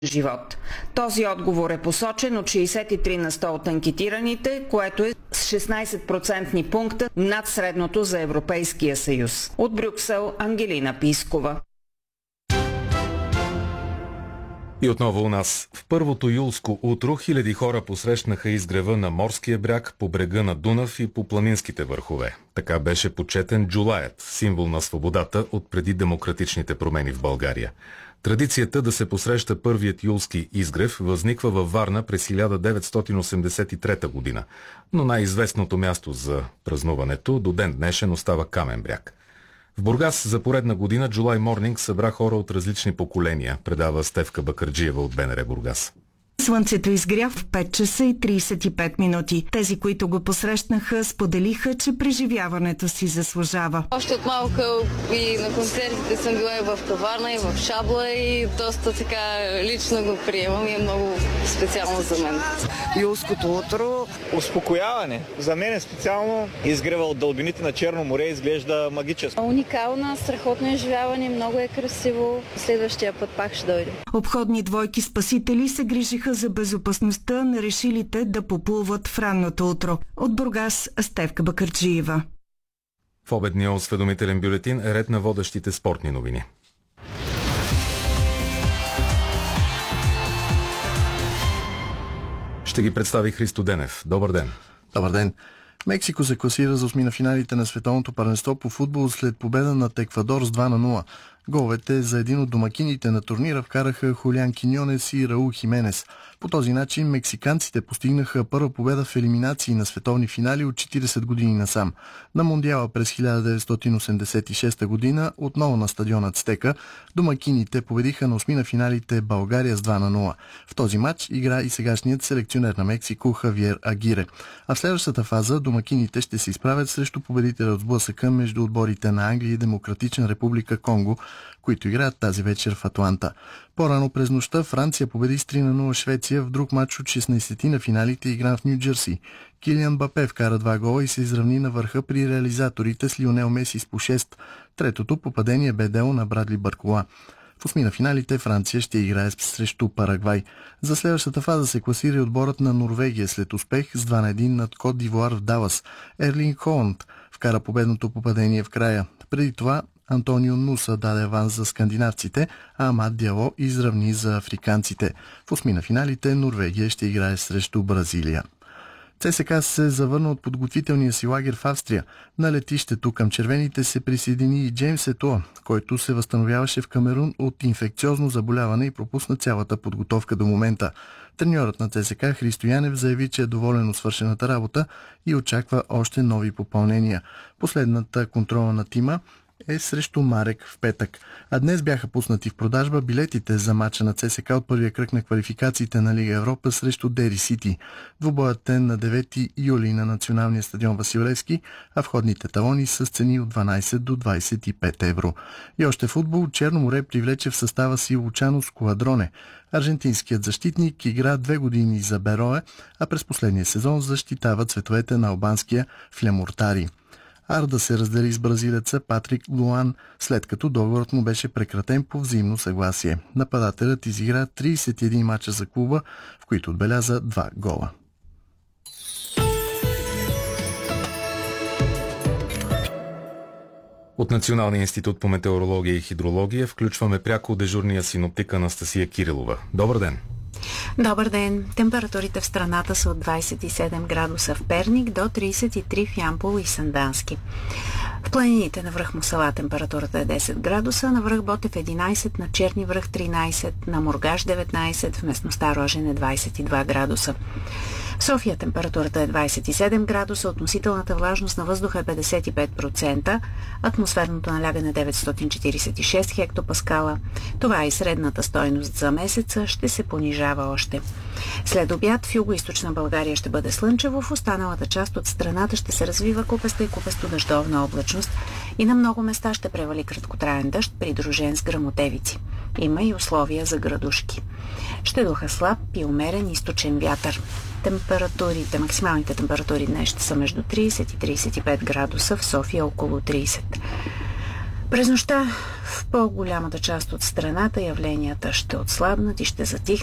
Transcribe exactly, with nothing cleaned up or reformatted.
живот. Този отговор е посочен от шейсет и три на сто от анкетираните, което е с шестнайсет процентни пункта над средното за Европейския съюз. От Брюксел, Ангелина Пискова. И отново у нас. В първото юлско утро хиляди хора посрещнаха изгрева на морския бряг, по брега на Дунав и по планинските върхове. Така беше почетен джулаят, символ на свободата от преди демократичните промени в България. Традицията да се посреща първият юлски изгрев възниква във Варна през хиляда деветстотин осемдесет и трета година, но най-известното място за празнуването до ден днешен остава Камен бряг. В Бургас за поредна година July Morning събра хора от различни поколения, предава Стефка Бакърджиева от БНР Бургас. Слънцето изгря в пет часа и трийсет и пет минути. Тези, които го посрещнаха, споделиха, че преживяването си заслужава. Още от малка и на концертите съм била и в Каварна, и в Шабла, и доста така лично го приемам и е много специално за мен. Юлското утро. Успокояване. За мен е специално. Изгрева от дълбините на Черно море изглежда магическо. Уникална, страхотно изживяване, много е красиво. Следващия път пак ще дойде. Обходни двойки спасители се грижиха за безопасността на решилите да поплуват в ранното утро. От Бургас, Стефка Бакърджиева. В обедния осведомителен бюлетин е ред на водещите спортни новини. Ще ги представи Христо Денев. Добър ден. Добър ден. Мексико се класира за осми на финалите на световното първенство по футбол след победа над Еквадор с два на нула. Головете за един от домакините на турнира вкараха Хулиан Киньонес и Раул Хименес. По този начин мексиканците постигнаха първа победа в елиминации на световни финали от четирийсет години насам. На Мондиала през хиляда деветстотин осемдесет и шеста година, отново на стадион Ацтека, домакините победиха на осми на финалите България с два на нула. В този матч игра и сегашният селекционер на Мексико Хавиер Агире. А в следващата фаза домакините ще се изправят срещу победителя от сблъсъка между отборите на Англия и Демократична република Конго, които играят тази вечер в Атланта. По-рано през нощта Франция победи с три на нула Швеция в друг матч от шестнайсет на финалите, игран в Ню Джерси. Килиан Мбапе вкара два гола и се изравни на върха при реализаторите с Лионел Меси с по шест. Третото попадение бе дело на Брадли Баркола. В осми на финалите Франция ще играе срещу Парагвай. За следващата фаза се класира и отборът на Норвегия след успех с два на един над Кот д'Ивуар в Далас. Ерлинг Холанд вкара победното попадение в края. Преди това Антонио Нуса даде аванс за скандинавците, а Амад Диало изравни за африканците. В осми на финалите Норвегия ще играе срещу Бразилия. ЦСКА се завърна от подготвителния си лагер в Австрия. На летището към червените се присъедини и Джеймс Етуа, който се възстановяваше в Камерун от инфекциозно заболяване и пропусна цялата подготовка до момента. Треньорът на ЦСКА Христо Янев заяви, че е доволен от свършената работа и очаква още нови попълнения. Последната контрола на тима е срещу Марек в петък. А днес бяха пуснати в продажба билетите за мача на ЦСКА от първия кръг на квалификациите на Лига Европа срещу Дери Сити. Двубоят е на девети юли на националния стадион Васил Левски, а входните талони са с цени от дванайсет до двайсет и пет евро. И още футбол. Черно море привлече в състава си Лучано Скуадроне. Аржентинският защитник игра две години за Берое, а през последния сезон защитава цветовете на албанския Флемуртари. Арда се раздели с бразилеца Патрик Луан, след като договорът му беше прекратен по взаимно съгласие. Нападателят изигра трийсет и един мача за клуба, в които отбеляза два гола. От Националния институт по метеорология и хидрология включваме пряко дежурния синоптик Анастасия Кирилова. Добър ден! Добър ден! Температурите в страната са от двайсет и седем градуса в Перник до трийсет и три в Ямбол и Сандански. В планините на връх Мусала температурата е десет градуса, на връх Ботев единайсет, на Черни връх тринайсет, на Мургаш деветнайсет, в местността Рожен е двайсет и два градуса. В София температурата е двайсет и седем градуса, относителната влажност на въздуха е петдесет и пет процента, атмосферното налягане деветстотин четирийсет и шест хектопаскала. Това е и средната стойност за месеца, ще се понижава още. След обяд в югоизточна България ще бъде слънчево, в останалата част от страната ще се развива купеста и купесто-дъждовна облачност и на много места ще превали краткотраен дъжд, придружен с гръмотевици. Има и условия за градушки. Ще духа слаб и умерен източен вятър. Температурите, максималните температури днес ще са между трийсет и трийсет и пет градуса, в София около трийсет. През нощта в по-голямата част от страната явленията ще отслабнат и ще затихнат.